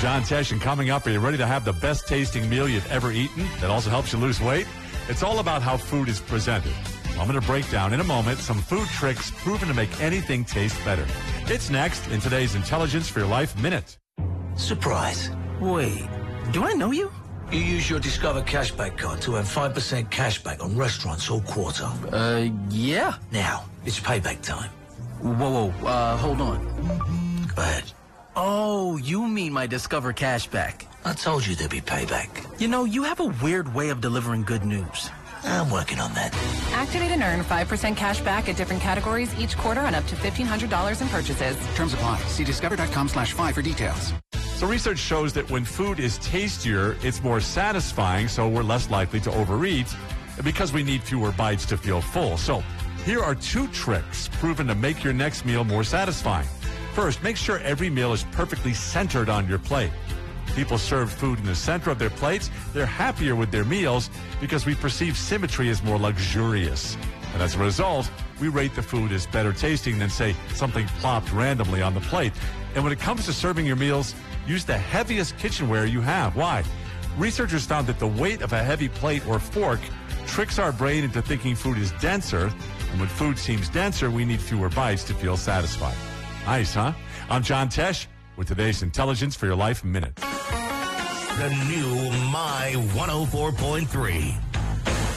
John Tesh, and coming up, are you ready to have the best tasting meal you've ever eaten that also helps you lose weight? It's all about how food is presented. I'm going to break down in a moment some food tricks proven to make anything taste better. It's next in today's Intelligence for Your Life Minute. Surprise. Wait, do I know you? You use your Discover Cashback card to earn 5% cashback on restaurants all quarter. Yeah. Now, it's payback time. Whoa, hold on. Go ahead. Oh, you mean my Discover Cashback. I told you there'd be payback. You know, you have a weird way of delivering good news. I'm working on that. Activate and earn 5% cash back at different categories each quarter on up to $1,500 in purchases. Terms apply. See discover.com/5 for details. So research shows that when food is tastier, it's more satisfying, so we're less likely to overeat because we need fewer bites to feel full. So here are 2 tricks proven to make your next meal more satisfying. First, make sure every meal is perfectly centered on your plate. People serve food in the center of their plates. They're happier with their meals because we perceive symmetry as more luxurious. And as a result, we rate the food as better tasting than, say, something plopped randomly on the plate. And when it comes to serving your meals, use the heaviest kitchenware you have. Why? Researchers found that the weight of a heavy plate or fork tricks our brain into thinking food is denser. And when food seems denser, we need fewer bites to feel satisfied. Nice, huh? I'm John Tesh with today's Intelligence for Your Life Minute. The new My 104.3.